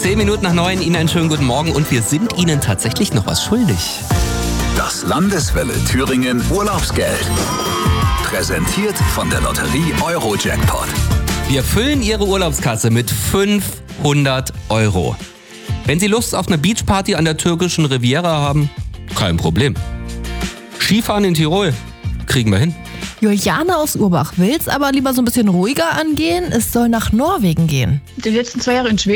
10 Minuten nach 9, Ihnen einen schönen guten Morgen und wir sind Ihnen tatsächlich noch was schuldig. Das Landeswelle Thüringen Urlaubsgeld. Präsentiert von der Lotterie Eurojackpot. Wir füllen Ihre Urlaubskasse mit 500 €. Wenn Sie Lust auf eine Beachparty an der türkischen Riviera haben, kein Problem. Skifahren in Tirol, kriegen wir hin. Juliane aus Urbach will's aber lieber so ein bisschen ruhiger angehen. Es soll nach Norwegen gehen. Die letzten 2 Jahre in Schweden